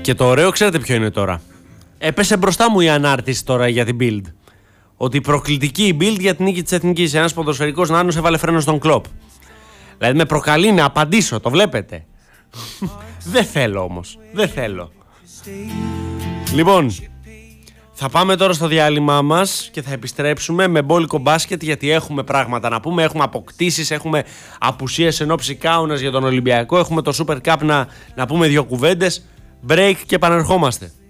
Και το ωραίο ξέρετε ποιο είναι τώρα? Έπεσε μπροστά μου η ανάρτηση τώρα για την Bild. Ότι προκλητική η Bild για την νίκη της Εθνικής. Ένας ποδοσφαιρικός νάνος έβαλε φρένο στον Κλοπ. Δηλαδή με προκαλεί να απαντήσω, το βλέπετε. Δεν θέλω όμως. Δεν θέλω. Λοιπόν, θα πάμε τώρα στο διάλειμμά μας και θα επιστρέψουμε με μπόλικο μπάσκετ, γιατί έχουμε πράγματα να πούμε. Έχουμε αποκτήσεις, έχουμε απουσίες εν ώψη Κάουνας για τον Ολυμπιακό. Έχουμε το Super Cup να πούμε δύο κουβέντες. Break και επανερχόμαστε.